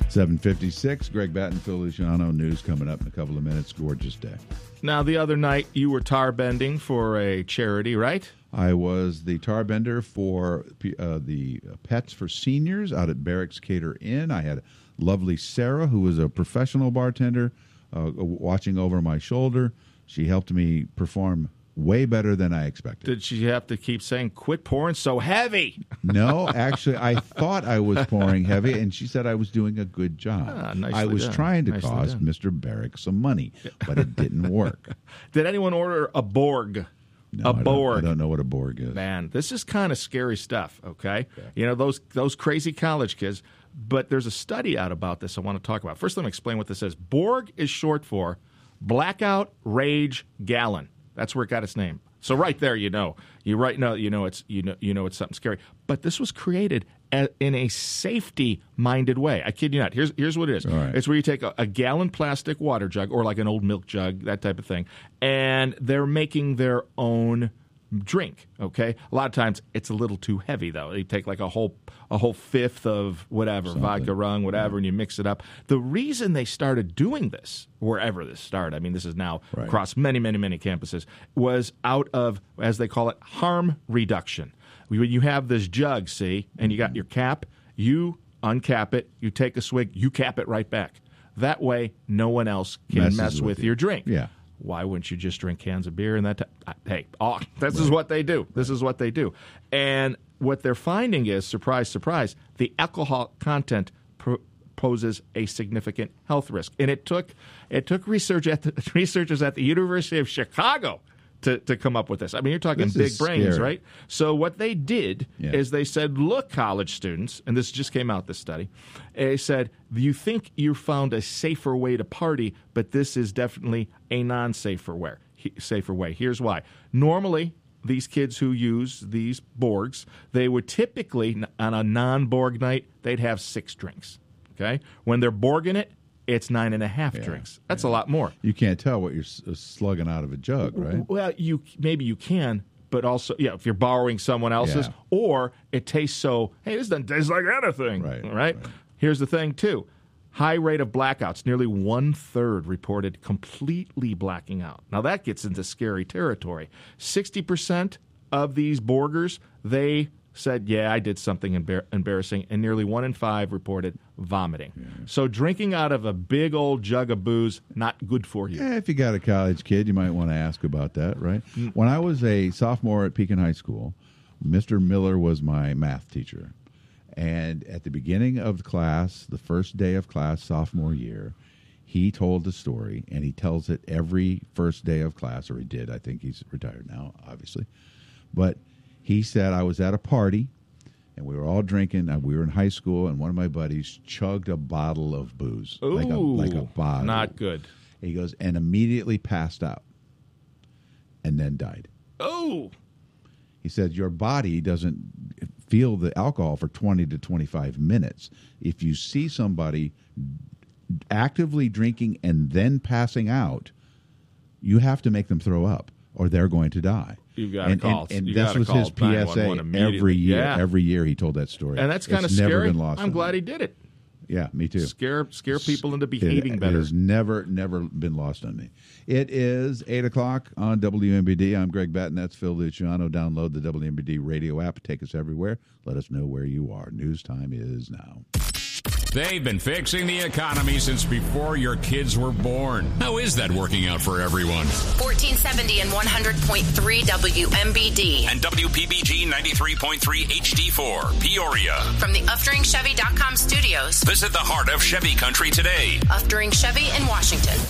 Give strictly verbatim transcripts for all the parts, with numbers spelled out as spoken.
seven fifty-six, Greg Batten, Phil Luciano. News coming up in a couple of minutes. Gorgeous day. Now, the other night, you were tar bending for a charity, right? I was the tar bender for uh, the Pets for Seniors out at Barracks Cater Inn. I had lovely Sarah, who was a professional bartender, uh, watching over my shoulder. She helped me perform way better than I expected. Did she have to keep saying, quit pouring so heavy? No, actually, I thought I was pouring heavy, and she said I was doing a good job. Ah, nicely I was done. trying to Nicely cost done. Mister Barrick some money, but it didn't work. Did anyone order a Borg? No, a I don't- Borg. I don't know what a Borg is. Man, this is kind of scary stuff, okay? You know, those those crazy college kids. But there's a study out about this I want to talk about. First, let me explain what this is. Borg is short for Blackout Rage Gallon. That's where it got its name. So right there, you know, you right now, you know it's you know you know it's something scary. But this was created a, in a safety-minded way. I kid you not. Here's here's what it is. All right. It's where you take a, a gallon plastic water jug or like an old milk jug, that type of thing, and they're making their own drink. Okay, a lot of times it's a little too heavy though. You take like a whole a whole fifth of whatever Something. vodka, rum, whatever, and you mix it up. The reason they started doing this, wherever this started, I mean, this is now Right. across many, many, many campuses, was out of, as they call it, harm reduction. When you have this jug, see, and you got your cap, you uncap it, you take a swig, you cap it right back. That way, no one else can Messes mess with with you. your drink. Yeah. Why wouldn't you just drink cans of beer and that? T- hey, oh, this is what they do. This is what they do. And what they're finding is, surprise, surprise, the alcohol content pro- poses a significant health risk. And it took it took research at the, researchers at the University of Chicago to, to come up with this. I mean, you're talking This big is brains, scary. right? So what they did Yeah. is they said, look, college students, and this just came out, this study, they said, you think you found a safer way to party, but this is definitely a non-safer way. Safer way. Here's why. Normally, these kids who use these Borgs, they would typically, on a non-Borg night, they'd have six drinks. Okay? When they're Borging it, it's nine and a half Yeah, drinks. That's a lot more. You can't tell what you're s- uh, slugging out of a jug, right? Well, you maybe you can, but also, yeah, if you're borrowing someone else's, Yeah. or it tastes so, hey, this doesn't taste like anything, Right, right? right. Here's the thing, too. High rate of blackouts. Nearly one-third reported completely blacking out. Now, that gets into scary territory. sixty percent of these Borgers, they said, yeah, I did something embar- embarrassing, and nearly one in five reported vomiting. Yeah. So drinking out of a big old jug of booze, not good for you. Yeah, if you got a college kid, you might want to ask about that, right? When I was a sophomore at Pekin High School, Mister Miller was my math teacher. And at the beginning of the class, the first day of class, sophomore year, he told the story, and he tells it every first day of class, or he did. I think he's retired now, obviously. But he said, I was at a party, and we were all drinking. And we were in high school, and one of my buddies chugged a bottle of booze. Ooh, like a, like a bottle. not good. He goes, and immediately passed out and then died. Oh, He said, your body doesn't feel the alcohol for twenty to twenty-five minutes. If you see somebody actively drinking and then passing out, you have to make them throw up or they're going to die. You've got to and, call. And, and you this gotta was call his P S A nine one one immediately. every year. Yeah. Every year he told that story. And that's kind of It's never scary. been lost I'm on glad me. he did it. Yeah, me too. Scare scare people into It- behaving it better. has never, never been lost on me. It is eight o'clock on W M B D. I'm Greg Batten. That's Phil Luciano. Download the W M B D radio app. Take us everywhere. Let us know where you are. News time is now. They've been fixing the economy since before your kids were born. How is that working out for everyone? fourteen seventy and one hundred point three W M B D. And W P B G ninety-three point three H D four, Peoria. From the Uftering Chevy dot com studios. Visit the heart of Chevy country today. Uftering Chevy in Washington.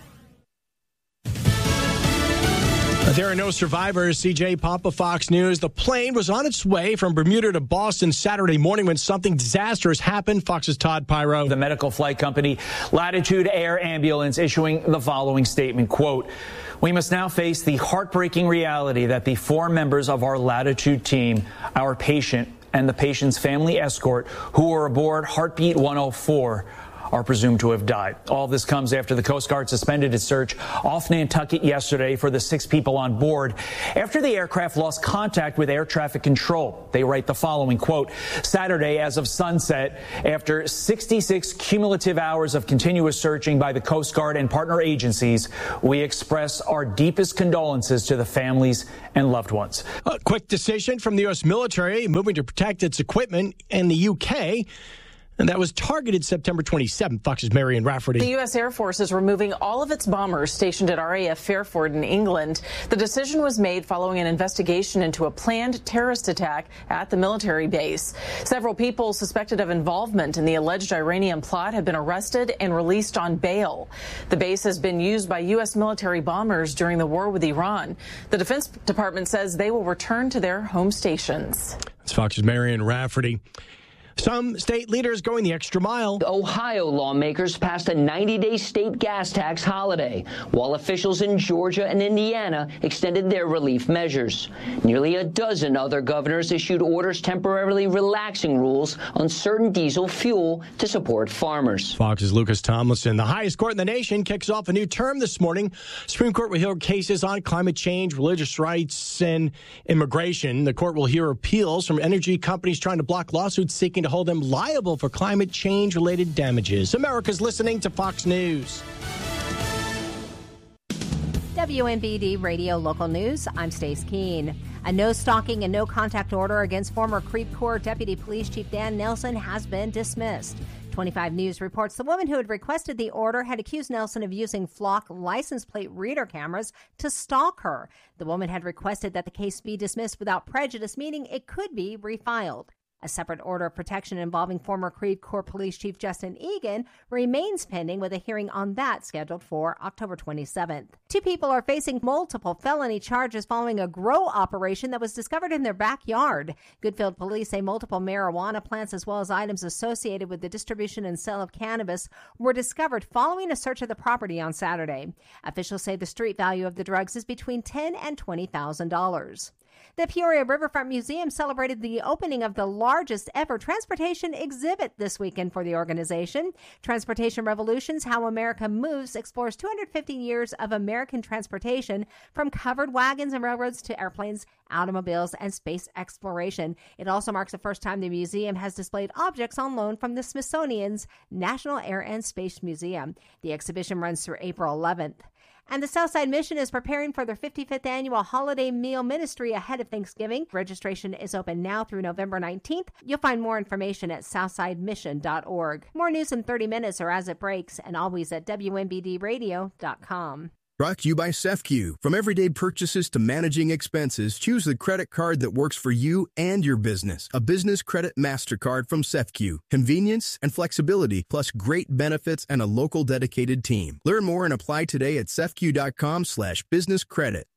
There are no survivors. C J Papa, Fox News. The plane was on its way from Bermuda to Boston Saturday morning when something disastrous happened. Fox's Todd Pyro. The medical flight company Latitude Air Ambulance issuing the following statement, quote, we must now face the heartbreaking reality that the four members of our Latitude team, our patient and the patient's family escort who were aboard Heartbeat one oh four are presumed to have died. All this comes after the Coast Guard suspended its search off Nantucket yesterday for the six people on board after the aircraft lost contact with air traffic control. They write the following, quote, Saturday as of sunset, after sixty-six cumulative hours of continuous searching by the Coast Guard and partner agencies, we express our deepest condolences to the families and loved ones. A quick decision from the U S military moving to protect its equipment in the U K. And that was targeted September twenty-seventh. Fox's Marion Rafferty. The U S Air Force is removing all of its bombers stationed at R A F Fairford in England. The decision was made following an investigation into a planned terrorist attack at the military base. Several people suspected of involvement in the alleged Iranian plot have been arrested and released on bail. The base has been used by U S military bombers during the war with Iran. The Defense Department says they will return to their home stations. It's Fox's Marion Rafferty. Some state leaders going the extra mile. Ohio lawmakers passed a ninety-day state gas tax holiday, while officials in Georgia and Indiana extended their relief measures. Nearly a dozen other governors issued orders temporarily relaxing rules on certain diesel fuel to support farmers. Fox's Lucas Tomlinson. The highest court in the nation kicks off a new term this morning. Supreme Court will hear cases on climate change, religious rights, and immigration. The court will hear appeals from energy companies trying to block lawsuits seeking to hold them liable for climate change-related damages. America's listening to Fox News. W M B D Radio Local News, I'm Stace Keene. A no-stalking and no-contact order against former Creve Coeur Deputy Police Chief Dan Nelson has been dismissed. twenty-five News reports the woman who had requested the order had accused Nelson of using Flock license plate reader cameras to stalk her. The woman had requested that the case be dismissed without prejudice, meaning it could be refiled. A separate order of protection involving former Creve Coeur Police Chief Justin Egan remains pending, with a hearing on that scheduled for October twenty-seventh. Two people are facing multiple felony charges following a grow operation that was discovered in their backyard. Goodfield police say multiple marijuana plants as well as items associated with the distribution and sale of cannabis were discovered following a search of the property on Saturday. Officials say the street value of the drugs is between ten thousand dollars and twenty thousand dollars. The Peoria Riverfront Museum celebrated the opening of the largest ever transportation exhibit this weekend for the organization. Transportation Revolutions, How America Moves, explores two hundred fifty years of American transportation, from covered wagons and railroads to airplanes, automobiles, and space exploration. It also marks the first time the museum has displayed objects on loan from the Smithsonian's National Air and Space Museum. The exhibition runs through April eleventh. And the Southside Mission is preparing for their fifty-fifth annual holiday meal ministry ahead of Thanksgiving. Registration is open now through November nineteenth. You'll find more information at southside mission dot org. More news in thirty minutes or as it breaks, and always at W M B D radio dot com. Brought to you by SEFCU. From everyday purchases to managing expenses, choose the credit card that works for you and your business. A business credit MasterCard from SEFCU. Convenience and flexibility, plus great benefits and a local dedicated team. Learn more and apply today at sefcu.com slash business credit.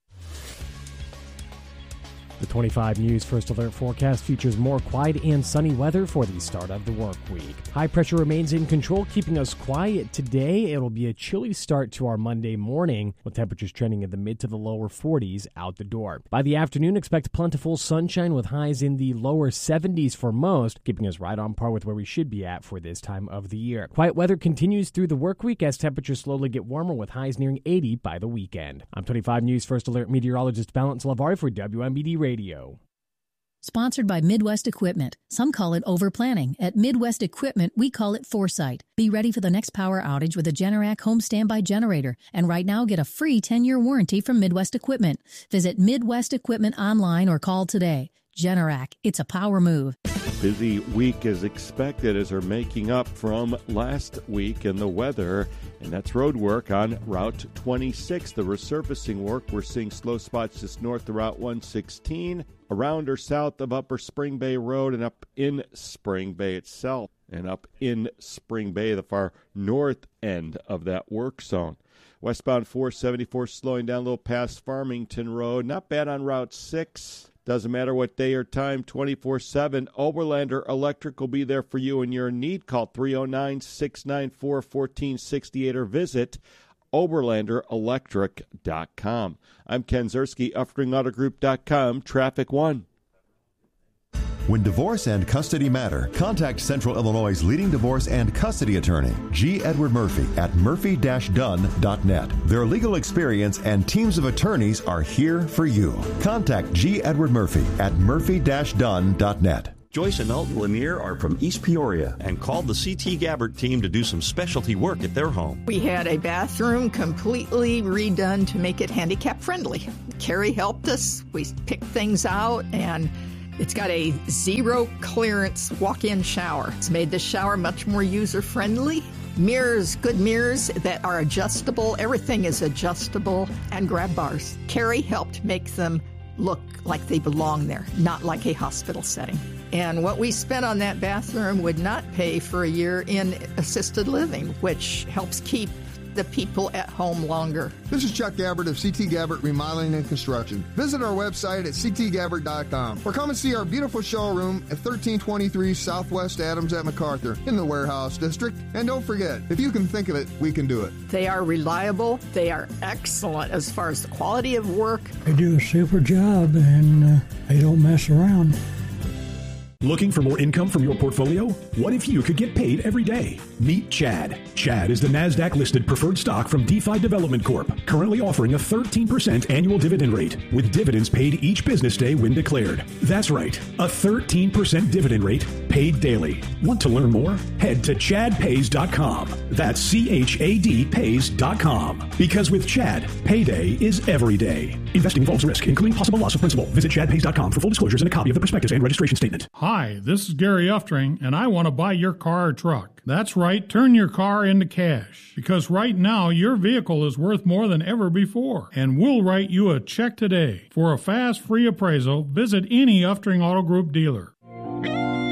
The twenty-five News First Alert forecast features more quiet and sunny weather for the start of the work week. High pressure remains in control, keeping us quiet today. It'll be a chilly start to our Monday morning, with temperatures trending in the mid to the lower forties out the door. By the afternoon, expect plentiful sunshine with highs in the lower seventies for most, keeping us right on par with where we should be at for this time of the year. Quiet weather continues through the work week as temperatures slowly get warmer, with highs nearing eighty by the weekend. I'm twenty-five News First Alert meteorologist Valence Lavari for W M B D Radio. Radio. Sponsored by Midwest Equipment. Some call it overplanning. At Midwest Equipment, we call it foresight. Be ready for the next power outage with a Generac home standby generator. And right now, get a free ten-year warranty from Midwest Equipment. Visit Midwest Equipment online or call today. Generac, it's a power move. Busy week is expected as they're making up from last week and the weather, and that's road work on Route twenty-six. The resurfacing work, we're seeing slow spots just north of Route one sixteen, around or south of Upper Spring Bay Road, and up in Spring Bay itself, and up in Spring Bay, the far north end of that work zone. Westbound four seventy-four slowing down a little past Farmington Road. Not bad on Route six. Doesn't matter what day or time, twenty-four seven. Oberlander Electric will be there for you in your need. Call three oh nine, six nine four, one four six eight or visit oberlander electric dot com. I'm Ken Zerski, Uftring Auto Group dot com, Traffic One. When divorce and custody matter, contact Central Illinois' leading divorce and custody attorney, G. Edward Murphy, at murphy dash dunn dot net. Their legal experience and teams of attorneys are here for you. Contact G. Edward Murphy at murphy dash dunn dot net. Joyce and Elton Lanier are from East Peoria and called the C T Gabbert team to do some specialty work at their home. We had a bathroom completely redone to make it handicap friendly. Carrie helped us. We picked things out, and it's got a zero clearance walk-in shower. It's made the shower much more user-friendly. Mirrors, good mirrors that are adjustable. Everything is adjustable, and grab bars. Carrie helped make them look like they belong there, not like a hospital setting. And what we spent on that bathroom would not pay for a year in assisted living, which helps keep the people at home longer. This is Chuck Gabbert of C T Gabbert Remodeling and Construction. Visit our website at c t gabbert dot com or come and see our beautiful showroom at thirteen twenty-three Southwest Adams at MacArthur in the Warehouse District. And don't forget, if you can think of it, we can do it. They are reliable. They are excellent as far as the quality of work. They do a super job, and uh, they don't mess around. Looking for more income from your portfolio? What if you could get paid every day? Meet Chad. Chad is the NASDAQ-listed preferred stock from DeFi Development Corp, currently offering a thirteen percent annual dividend rate, with dividends paid each business day when declared. That's right, a thirteen percent dividend rate paid daily. Want to learn more? Head to chad pays dot com. That's C H A D pays dot com. Because with Chad, payday is every day. Investing involves risk, including possible loss of principal. Visit chad pays dot com for full disclosures and a copy of the prospectus and registration statement. Hi, this is Gary Uftring, and I want to buy your car or truck. That's right, turn your car into cash. Because right now, your vehicle is worth more than ever before. And we'll write you a check today. For a fast, free appraisal, visit any Uftring Auto Group dealer.